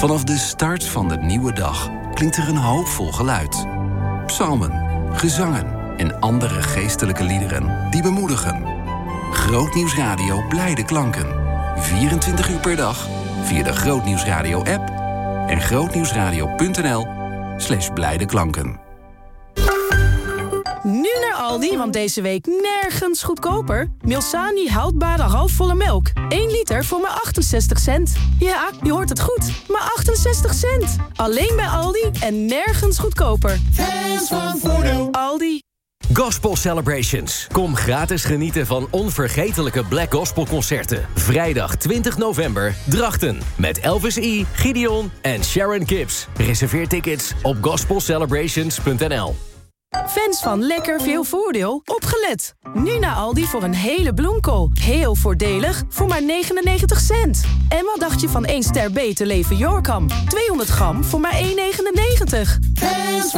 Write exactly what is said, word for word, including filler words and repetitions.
Vanaf de start van de nieuwe dag klinkt er een hoopvol geluid. Psalmen, gezangen en andere geestelijke liederen die bemoedigen. Grootnieuwsradio blijde klanken. vierentwintig uur per dag via de Grootnieuwsradio-app en grootnieuwsradio.nl slash blijde klanken. Nu naar Aldi, want deze week nergens goedkoper. Milsani houdbare halfvolle melk. één liter voor maar achtenzestig cent. Ja, je hoort het goed. Maar achtenzestig cent. Alleen bij Aldi en nergens goedkoper. Fans van Voordeel. Aldi. Gospel Celebrations. Kom gratis genieten van onvergetelijke Black Gospel concerten. Vrijdag twintig november, Drachten. Met Elvis E., Gideon en Sharon Gibbs. Reserveer tickets op gospel celebrations punt n l. Fans van lekker veel voordeel, opgelet. Nu naar Aldi voor een hele bloemkool. Heel voordelig, voor maar negenennegentig cent. En wat dacht je van één ster beter leven Yorkam? tweehonderd gram voor maar één negenennegentig. Fans